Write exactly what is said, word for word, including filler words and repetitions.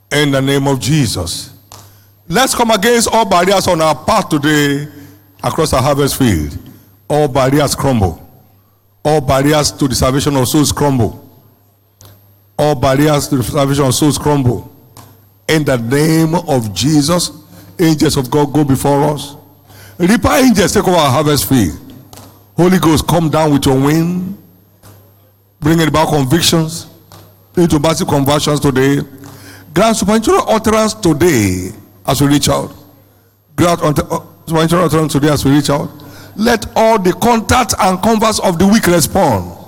In the name of Jesus. Let's come against all barriers on our path today across our harvest field. All barriers crumble. All barriers to the salvation of souls crumble. All barriers to the salvation of souls crumble. In the name of Jesus, angels of God go before us. Reaper angels take over our harvest field. Holy Ghost, come down with your wind. Bring about convictions. Into massive conversions today. Grant supernatural utterance today as we reach out. Grant supernatural utterance today as we reach out. Let all the contacts and converts of the weak respond.